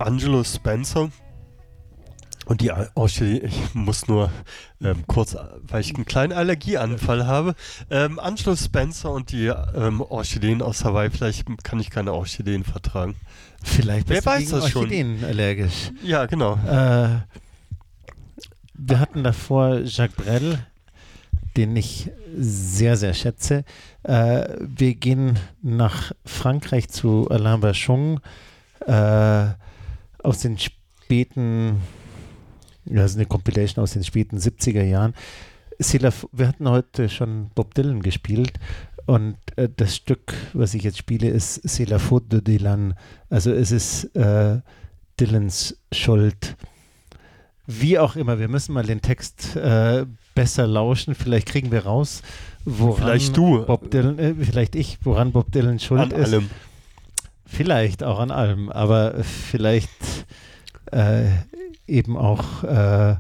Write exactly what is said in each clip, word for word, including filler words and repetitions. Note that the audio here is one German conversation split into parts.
Angelo Spencer und die Orchidee, ich muss nur ähm, kurz, weil ich einen kleinen Allergieanfall habe, ähm, Angelo Spencer und die ähm, Orchideen aus Hawaii, vielleicht kann ich keine Orchideen vertragen. Vielleicht bist Wer du weiß gegen das schon? Orchideen allergisch. Ja, genau. Äh, wir hatten davor Jacques Brel, den ich sehr, sehr schätze. Äh, wir gehen nach Frankreich zu Alain Bachung äh, aus den späten, ja, das ist eine Compilation aus den späten siebziger Jahren. Wir hatten heute schon Bob Dylan gespielt und äh, das Stück, was ich jetzt spiele, ist C'est la faute de Dylan. Also es ist äh, Dylans Schuld. Wie auch immer, wir müssen mal den Text äh, besser lauschen. Vielleicht kriegen wir raus, woran vielleicht du. Bob Dylan, äh, vielleicht ich, woran Bob Dylan schuld an ist. Allem. Vielleicht auch an allem, aber vielleicht äh, eben auch äh,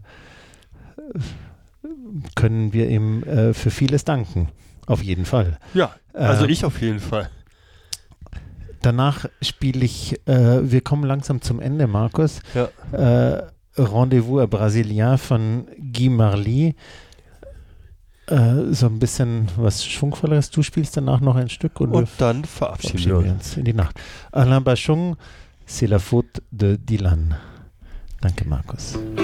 können wir ihm äh, für vieles danken. Auf jeden Fall. Ja, also äh, ich auf jeden Fall. Danach spiele ich, äh, wir kommen langsam zum Ende, Markus. Ja. Äh, Rendezvous à Brésilien von Guy Marly. Äh, so ein bisschen was Schwungvolleres. Du spielst danach noch ein Stück und, Und wir dann verabschieden, verabschieden wir uns in die Nacht. Alain Bachung, C'est la faute de Dylan. Danke, Markus.